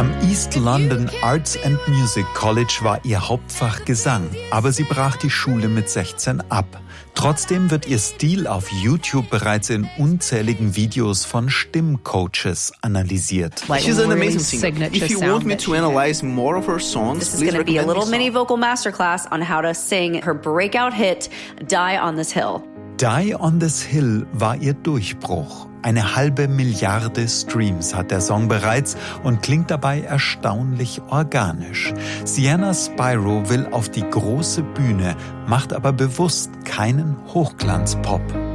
Am East London Arts and Music College war ihr Hauptfach Gesang, aber sie brach die Schule mit 16 ab. Trotzdem wird ihr Stil auf YouTube bereits in unzähligen Videos von Stimmcoaches analysiert. She's an amazing singer. If you want me to analyze more of her songs, this is going to be a little mini vocal masterclass on how to sing her breakout hit, Die on This Hill. Die on This Hill war ihr Durchbruch. 1,5 Milliarde Streams hat der Song bereits und klingt dabei erstaunlich organisch. Sienna Spyro will auf die große Bühne, macht aber bewusst keinen Hochglanzpop.